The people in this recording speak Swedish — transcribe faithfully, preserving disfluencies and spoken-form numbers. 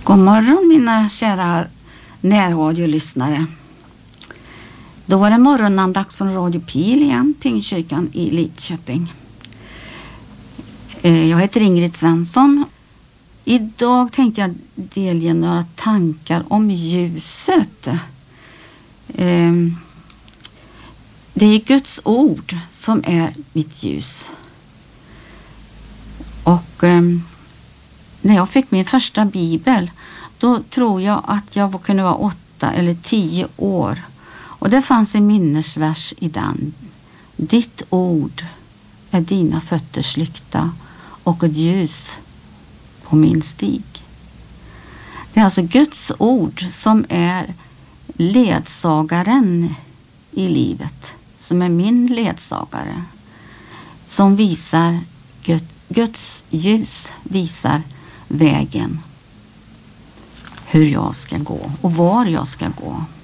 God morgon mina kära närradiolyssnare. Då var det morgonandakt från Radio Pil igen, Pingstkyrkan i Lidköping. Jag heter Ingrid Svensson. Idag tänkte jag delge några tankar om ljuset. Det är Guds ord som är mitt ljus. Och när jag fick min första bibel, då tror jag att jag kunde vara åtta eller tio år. Och det fanns en minnesvers i den. Ditt ord är dina fötters lykta och ett ljus på min stig. Det är alltså Guds ord som är ledsagaren i livet. Som är min ledsagare. Som visar, Guds ljus visar vägen. Hur jag ska gå och var jag ska gå.